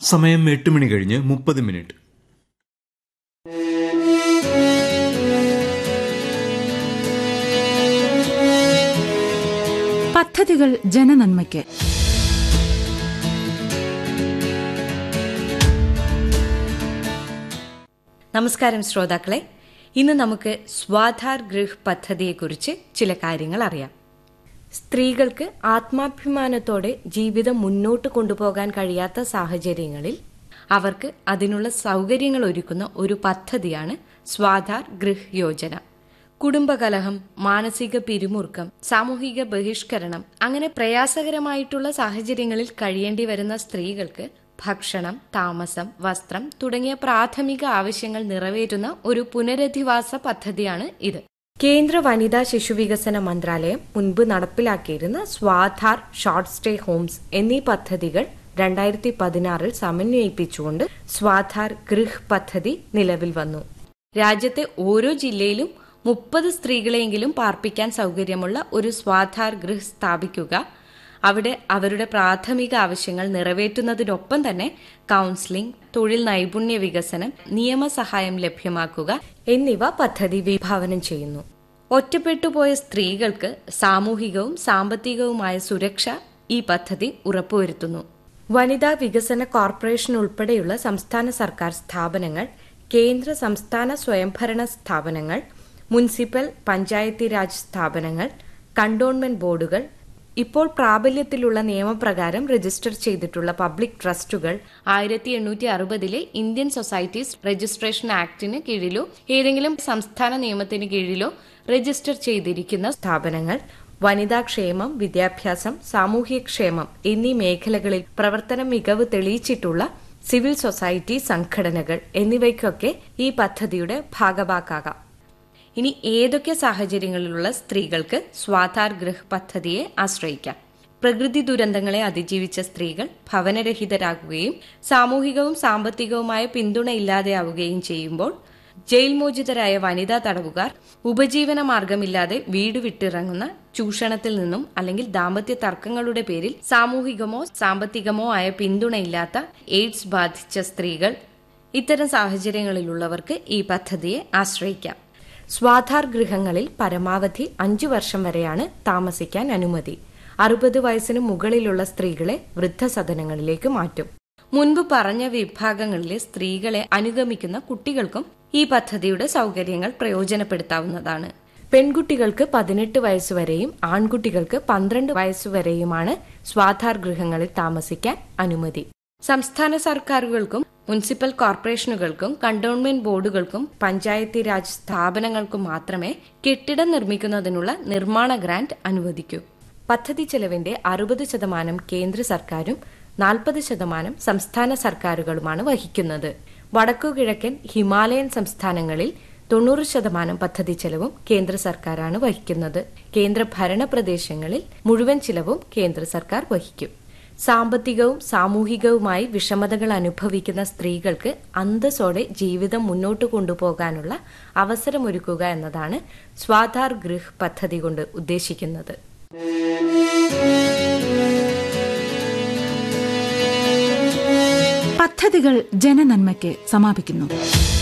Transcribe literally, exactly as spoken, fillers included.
സമയം എട്ട് മണി കഴിഞ്ഞ് മുപ്പത് മിനിറ്റ്. പദ്ധതികൾ ജനനന്മയ്ക്ക്. നമസ്കാരം ശ്രോതാക്കളെ, ഇന്ന് നമുക്ക് സ്വാധാർ ഗൃഹ് പദ്ധതിയെക്കുറിച്ച് ചില കാര്യങ്ങൾ അറിയാം. സ്ത്രീകൾക്ക് ആത്മാഭിമാനത്തോടെ ജീവിതം മുന്നോട്ട് കൊണ്ടുപോകാൻ കഴിയാത്ത സാഹചര്യങ്ങളിൽ അവർക്ക് അതിനുള്ള സൗകര്യങ്ങൾ ഒരുക്കുന്ന ഒരു പദ്ധതിയാണ് സ്വാധാർ ഗൃഹ് യോജന. കുടുംബകലഹം, മാനസിക പിരിമുറുക്കം, സാമൂഹിക ബഹിഷ്കരണം അങ്ങനെ പ്രയാസകരമായിട്ടുള്ള സാഹചര്യങ്ങളിൽ കഴിയേണ്ടി വരുന്ന സ്ത്രീകൾക്ക് ഭക്ഷണം, താമസം, വസ്ത്രം തുടങ്ങിയ പ്രാഥമിക ആവശ്യങ്ങൾ നിറവേറ്റുന്ന ഒരു പുനരധിവാസ പദ്ധതിയാണ് ഇത്. കേന്ദ്ര വനിതാ ശിശുവികസന മന്ത്രാലയം മുൻപ് നടപ്പിലാക്കിയിരുന്ന സ്വാധാർ ഷോർട്ട് സ്റ്റേ ഹോംസ് എന്നീ പദ്ധതികൾ രണ്ടായിരത്തി പതിനാറിൽ സമന്വയിപ്പിച്ചുകൊണ്ട് സ്വാധാർ ഗൃഹ് പദ്ധതി നിലവിൽ വന്നു. രാജ്യത്തെ ഓരോ ജില്ലയിലും മുപ്പത് സ്ത്രീകളെയെങ്കിലും പാർപ്പിക്കാൻ സൗകര്യമുള്ള ഒരു സ്വാധാർ ഗൃഹ് സ്ഥാപിക്കുക, അവിടെ അവരുടെ പ്രാഥമിക ആവശ്യങ്ങൾ നിറവേറ്റുന്നതിനൊപ്പം തന്നെ കൌൺസിലിംഗ്, തൊഴിൽ നൈപുണ്യ വികസനം, നിയമസഹായം ലഭ്യമാക്കുക എന്നിവ പദ്ധതി വിഭാവനം ചെയ്യുന്നു. ഒറ്റപ്പെട്ടുപോയ സ്ത്രീകൾക്ക് സാമൂഹികവും സാമ്പത്തികവുമായ സുരക്ഷ ഈ പദ്ധതി ഉറപ്പുവരുത്തുന്നു. വനിതാ വികസന കോർപ്പറേഷൻ ഉൾപ്പെടെയുള്ള സംസ്ഥാന സർക്കാർ സ്ഥാപനങ്ങൾ, കേന്ദ്ര സംസ്ഥാന സ്വയംഭരണ സ്ഥാപനങ്ങൾ, മുനിസിപ്പൽ പഞ്ചായത്തി രാജ് സ്ഥാപനങ്ങൾ, കണ്ടോൺമെന്റ് ബോർഡുകൾ, ഇപ്പോൾ പ്രാബല്യത്തിലുള്ള നിയമപ്രകാരം രജിസ്റ്റർ ചെയ്തിട്ടുള്ള പബ്ലിക് ട്രസ്റ്റുകൾ, ആയിരത്തി എണ്ണൂറ്റി അറുപതിലെ ഇന്ത്യൻ സൊസൈറ്റീസ് രജിസ്ട്രേഷൻ ആക്ടിന് കീഴിലോ ഏതെങ്കിലും സംസ്ഥാന നിയമത്തിന് കീഴിലോ രജിസ്റ്റർ ചെയ്തിരിക്കുന്ന സ്ഥാപനങ്ങൾ, വനിതാക്ഷേമം, വിദ്യാഭ്യാസം, സാമൂഹ്യക്ഷേമം എന്നീ മേഖലകളിൽ പ്രവർത്തന മികവ് തെളിയിച്ചിട്ടുള്ള സിവിൽ സൊസൈറ്റി സംഘടനകൾ എന്നിവയ്ക്കൊക്കെ ഈ പദ്ധതിയുടെ ഭാഗവാക്കാകാം. ഇനി ഏതൊക്കെ സാഹചര്യങ്ങളിലുള്ള സ്ത്രീകൾക്ക് സ്വാധാർ ഗൃഹ് പദ്ധതിയെ ആശ്രയിക്കാം? പ്രകൃതി ദുരന്തങ്ങളെ അതിജീവിച്ച സ്ത്രീകൾ ഭവനരഹിതരാകുകയും സാമൂഹികവും സാമ്പത്തികവുമായ പിന്തുണ ഇല്ലാതെയാവുകയും ചെയ്യുമ്പോൾ, ജയിൽ മോചിതരായ വനിതാ തടവുകാർ, ഉപജീവന മാർഗമില്ലാതെ വീട് വിട്ടിറങ്ങുന്ന, ചൂഷണത്തിൽ നിന്നും അല്ലെങ്കിൽ ദാമ്പത്യ തർക്കങ്ങളുടെ പേരിൽ സാമൂഹികമോ സാമ്പത്തികമോ ആയ പിന്തുണയില്ലാത്ത എയ്ഡ്സ് ബാധിച്ച സ്ത്രീകൾ, ഇത്തരം സാഹചര്യങ്ങളിലുള്ളവർക്ക് ഈ പദ്ധതിയെ ആശ്രയിക്കാം. സ്വാധാർ ഗൃഹങ്ങളിൽ പരമാവധി അഞ്ചു വർഷം വരെയാണ് താമസിക്കാൻ അനുമതി. അറുപത് വയസ്സിന് മുകളിലുള്ള സ്ത്രീകളെ വൃദ്ധസദനങ്ങളിലേക്ക് മാറ്റും. മുൻപ് പറഞ്ഞ വിഭാഗങ്ങളിലെ സ്ത്രീകളെ അനുഗമിക്കുന്ന കുട്ടികൾക്കും ഈ പദ്ധതിയുടെ സൗകര്യങ്ങൾ പ്രയോജനപ്പെടുത്താവുന്നതാണ്. പെൺകുട്ടികൾക്ക് പതിനെട്ട് വയസ്സുവരെയും ആൺകുട്ടികൾക്ക് പന്ത്രണ്ട് വയസ്സുവരെയുമാണ് സ്വാധാർ ഗൃഹങ്ങളിൽ താമസിക്കാൻ അനുമതി. സംസ്ഥാന സർക്കാരുകൾക്കും മുനിസിപ്പൽ കോർപ്പറേഷനുകൾക്കും കണ്ടോൺമെന്റ് ബോർഡുകൾക്കും പഞ്ചായത്തി രാജ് സ്ഥാപനങ്ങൾക്കും മാത്രമേ കെട്ടിടം നിർമ്മിക്കുന്നതിനുള്ള നിർമ്മാണ ഗ്രാന്റ് അനുവദിക്കൂ. പദ്ധതി ചെലവിന്റെ അറുപത് ശതമാനം കേന്ദ്ര സർക്കാരും നാൽപ്പത് ശതമാനം സംസ്ഥാന സർക്കാരുകളുമാണ് വഹിക്കുന്നത്. വടക്കുകിഴക്കൻ ഹിമാലയൻ സംസ്ഥാനങ്ങളിൽ തൊണ്ണൂറ് ശതമാനം പദ്ധതി ചെലവും കേന്ദ്ര സർക്കാരാണ് വഹിക്കുന്നത്. കേന്ദ്ര ഭരണ പ്രദേശങ്ങളിൽ മുഴുവൻ ചിലവും കേന്ദ്ര സർക്കാർ വഹിക്കും. സാമ്പത്തികവും സാമൂഹികവുമായി വിഷമതകൾ അനുഭവിക്കുന്ന സ്ത്രീകൾക്ക് അന്തസ്സോടെ ജീവിതം മുന്നോട്ട് കൊണ്ടുപോകാനുള്ള അവസരമൊരുക്കുക എന്നതാണ് സ്വാധാർ ഗൃഹ് പദ്ധതി കൊണ്ട് ഉദ്ദേശിക്കുന്നത്. പദ്ധതികൾ ജനനന്മയ്ക്ക് സമാപിക്കുന്നു.